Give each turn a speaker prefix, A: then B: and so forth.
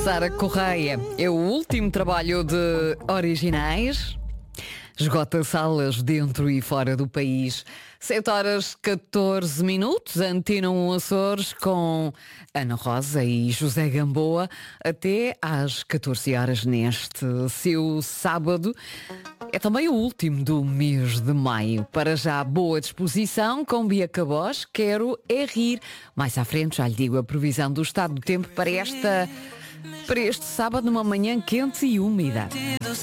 A: Sara Correia é o último trabalho de originais. Esgota salas dentro e fora do país. 7h14, Antena 1 Açores com Ana Rosa e José Gamboa até às 14 horas neste seu sábado. É também o último do mês de maio. Para já, boa disposição com Bia Cabós. Quero é rir. Mais à frente já lhe digo a previsão do estado do tempo para este sábado, numa manhã quente e úmida.